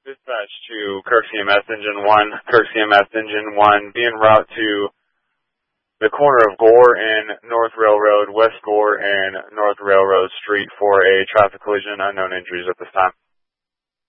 Dispatch to Kirk CMS Engine 1. Kirk CMS Engine 1, be en route to the corner of Gore and North Railroad, West Gore and North Railroad Street for a traffic collision. Unknown injuries at this time.